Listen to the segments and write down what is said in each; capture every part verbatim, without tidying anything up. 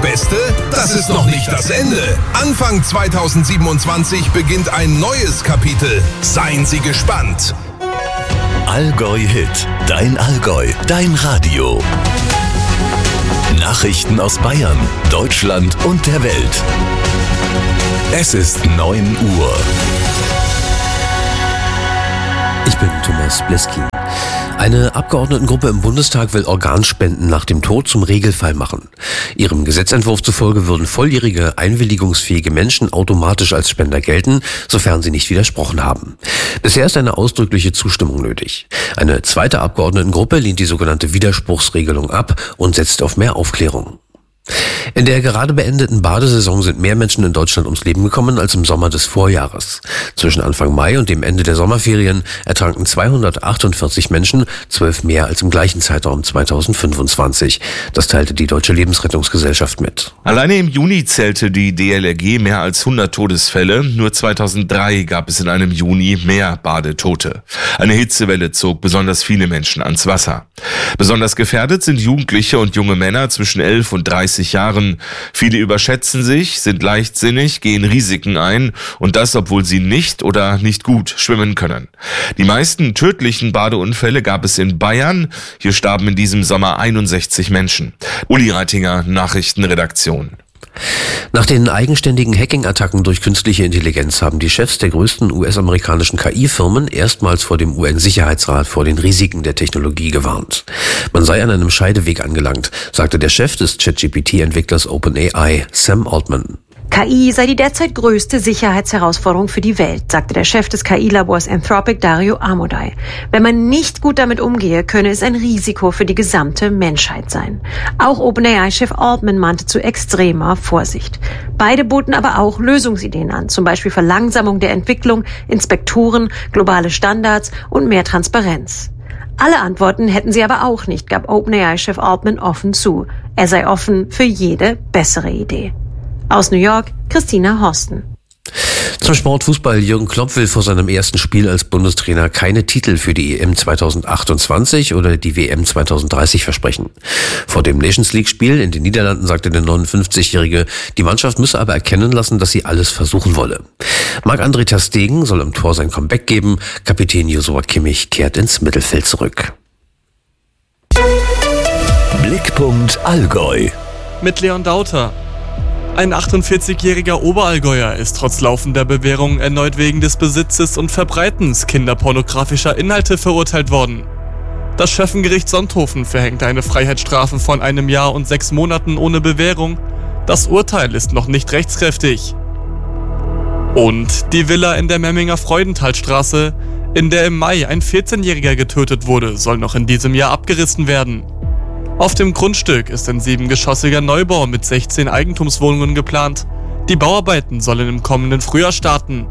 Beste? Das ist noch nicht das Ende. Anfang zweitausendsiebenundzwanzig beginnt ein neues Kapitel. Seien Sie gespannt. Allgäu Hit. Dein Allgäu. Dein Radio. Nachrichten aus Bayern, Deutschland und der Welt. Es ist neun Uhr. Ich bin Thomas Bleski. Eine Abgeordnetengruppe im Bundestag will Organspenden nach dem Tod zum Regelfall machen. Ihrem Gesetzentwurf zufolge würden volljährige, einwilligungsfähige Menschen automatisch als Spender gelten, sofern sie nicht widersprochen haben. Bisher ist eine ausdrückliche Zustimmung nötig. Eine zweite Abgeordnetengruppe lehnt die sogenannte Widerspruchsregelung ab und setzt auf mehr Aufklärung. In der gerade beendeten Badesaison sind mehr Menschen in Deutschland ums Leben gekommen als im Sommer des Vorjahres. Zwischen Anfang Mai und dem Ende der Sommerferien ertranken zweihundertachtundvierzig Menschen, zwölf mehr als im gleichen Zeitraum zweitausendfünfundzwanzig. Das teilte die Deutsche Lebensrettungsgesellschaft mit. Alleine im Juni zählte die D L R G mehr als hundert Todesfälle. Nur zweitausenddrei gab es in einem Juni mehr Badetote. Eine Hitzewelle zog besonders viele Menschen ans Wasser. Besonders gefährdet sind Jugendliche und junge Männer zwischen elf und dreißig Jahren. Viele überschätzen sich, sind leichtsinnig, gehen Risiken ein und das, obwohl sie nicht oder nicht gut schwimmen können. Die meisten tödlichen Badeunfälle gab es in Bayern. Hier starben in diesem Sommer einundsechzig Menschen. Uli Reitinger, Nachrichtenredaktion. Nach den eigenständigen Hacking-Attacken durch künstliche Intelligenz haben die Chefs der größten U S-amerikanischen K I-Firmen erstmals vor dem U N-Sicherheitsrat vor den Risiken der Technologie gewarnt. Man sei an einem Scheideweg angelangt, sagte der Chef des ChatGPT Entwicklers OpenAI, Sam Altman. K I sei die derzeit größte Sicherheitsherausforderung für die Welt, sagte der Chef des K I-Labors Anthropic, Dario Amodei. Wenn man nicht gut damit umgehe, könne es ein Risiko für die gesamte Menschheit sein. Auch OpenAI-Chef Altman mahnte zu extremer Vorsicht. Beide boten aber auch Lösungsideen an, zum Beispiel Verlangsamung der Entwicklung, Inspektoren, globale Standards und mehr Transparenz. Alle Antworten hätten sie aber auch nicht, gab OpenAI-Chef Altman offen zu. Er sei offen für jede bessere Idee. Aus New York, Christina Horsten. Zum Sportfußball. Jürgen Klopp will vor seinem ersten Spiel als Bundestrainer keine Titel für die E M zweitausendachtundzwanzig oder die W M zweitausenddreißig versprechen. Vor dem Nations League-Spiel in den Niederlanden sagte der neunundfünfzigjährige, die Mannschaft müsse aber erkennen lassen, dass sie alles versuchen wolle. Marc-André ter Stegen soll im Tor sein Comeback geben. Kapitän Joshua Kimmich kehrt ins Mittelfeld zurück. Blickpunkt Allgäu. Mit Leon Dauter. Ein achtundvierzigjähriger Oberallgäuer ist trotz laufender Bewährung erneut wegen des Besitzes und Verbreitens kinderpornografischer Inhalte verurteilt worden. Das Schöffengericht Sonthofen verhängte eine Freiheitsstrafe von einem Jahr und sechs Monaten ohne Bewährung. Das Urteil ist noch nicht rechtskräftig. Und die Villa in der Memminger Freudenthalstraße, in der im Mai ein vierzehnjähriger getötet wurde, soll noch in diesem Jahr abgerissen werden. Auf dem Grundstück ist ein siebengeschossiger Neubau mit sechzehn Eigentumswohnungen geplant. Die Bauarbeiten sollen im kommenden Frühjahr starten.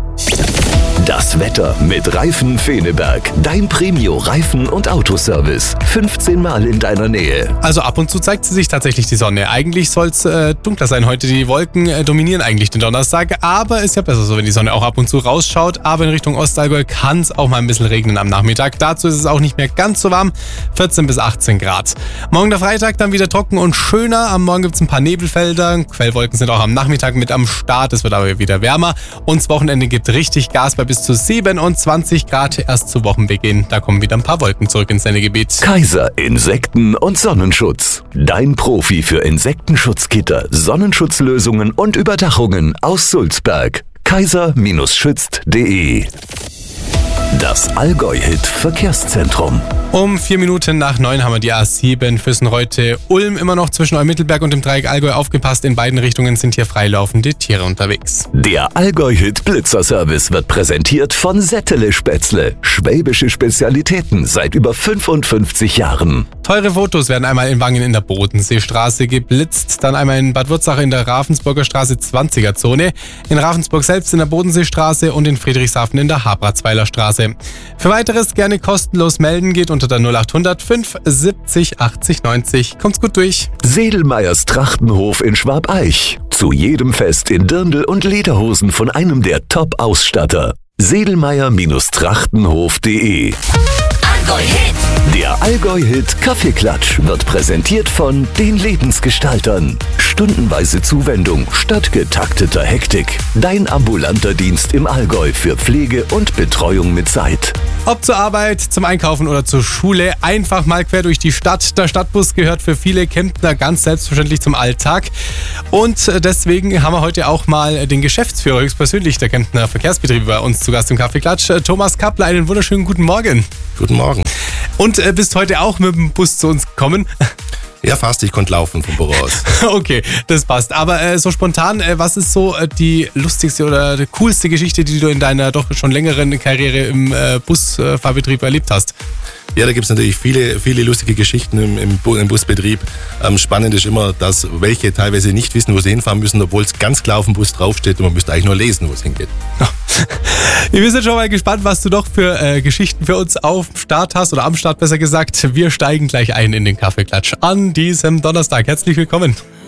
Das Wetter mit Reifen Feneberg. Dein Premio-Reifen- und Autoservice. fünfzehn Mal in deiner Nähe. Also ab und zu zeigt sie sich tatsächlich die Sonne. Eigentlich soll es äh, dunkler sein heute. Die Wolken äh, dominieren eigentlich den Donnerstag. Aber ist ja besser so, wenn die Sonne auch ab und zu rausschaut. Aber in Richtung Ostallgäu kann es auch mal ein bisschen regnen am Nachmittag. Dazu ist es auch nicht mehr ganz so warm. vierzehn bis achtzehn Grad. Morgen der Freitag dann wieder trocken und schöner. Am Morgen gibt es ein paar Nebelfelder. Quellwolken sind auch am Nachmittag mit am Start. Es wird aber wieder wärmer. Und das Wochenende gibt richtig Gas bei bis zu siebenundzwanzig Grad erst zu Wochenbeginn. Da kommen wieder ein paar Wolken zurück ins Sendegebiet. Kaiser Insekten- und Sonnenschutz. Dein Profi für Insektenschutzgitter, Sonnenschutzlösungen und Überdachungen aus Sulzberg. kaiser schützt punkt de. Das Allgäu-Hit-Verkehrszentrum. Um vier Minuten nach neun haben wir die A sieben Füssen-Reute-Ulm immer noch zwischen Eumittelberg und dem Dreieck Allgäu aufgepasst. In beiden Richtungen sind hier freilaufende Tiere unterwegs. Der Allgäu-Hit-Blitzerservice wird präsentiert von Settele Spätzle. Schwäbische Spezialitäten seit über fünfundfünfzig Jahren. Teure Fotos werden einmal in Wangen in der Bodenseestraße geblitzt, dann einmal in Bad Wurzach in der Ravensburger Straße zwanziger Zone, in Ravensburg selbst in der Bodenseestraße und in Friedrichshafen in der Habratsweiler Straße. Für weiteres gerne kostenlos melden, geht unter der null achthundert fünf siebzig achtzig neunzig. Kommt's gut durch. Sedelmeyers Trachtenhof in Schwabeich. Zu jedem Fest in Dirndl und Lederhosen von einem der Top-Ausstatter. sedelmeyer Trachtenhof punkt de Allgäu-Hit. Der Allgäu-Hit Kaffeeklatsch wird präsentiert von den Lebensgestaltern. Stundenweise Zuwendung statt getakteter Hektik. Dein ambulanter Dienst im Allgäu für Pflege und Betreuung mit Zeit. Ob zur Arbeit, zum Einkaufen oder zur Schule, einfach mal quer durch die Stadt. Der Stadtbus gehört für viele Kemptner ganz selbstverständlich zum Alltag. Und deswegen haben wir heute auch mal den Geschäftsführer höchstpersönlich der Kemptner Verkehrsbetriebe bei uns zu Gast im Kaffeeklatsch. Thomas Kappler, einen wunderschönen guten Morgen. Guten Morgen. Und äh, bist heute auch mit dem Bus zu uns gekommen? Ja, fast. Ich konnte laufen vom Büro aus. Okay, das passt. Aber äh, so spontan, äh, was ist so äh, die lustigste oder die coolste Geschichte, die du in deiner doch schon längeren Karriere im äh, Busfahrbetrieb erlebt hast? Ja, da gibt es natürlich viele, viele lustige Geschichten im, im, Bu- im Busbetrieb. Ähm, spannend ist immer, dass welche teilweise nicht wissen, wo sie hinfahren müssen, obwohl es ganz klar auf dem Bus draufsteht und man müsste eigentlich nur lesen, wo es hingeht. Wir sind schon mal gespannt, was du noch für äh, Geschichten für uns auf dem Start hast oder am Start besser gesagt. Wir steigen gleich ein in den Kaffeeklatsch an diesem Donnerstag. Herzlich willkommen.